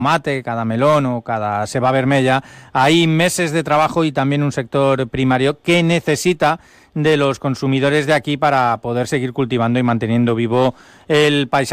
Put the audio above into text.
tomate, cada melón o cada ceba vermella, hay meses de trabajo y también un sector primario que necesita de los consumidores de aquí para poder seguir cultivando y manteniendo vivo el paisaje.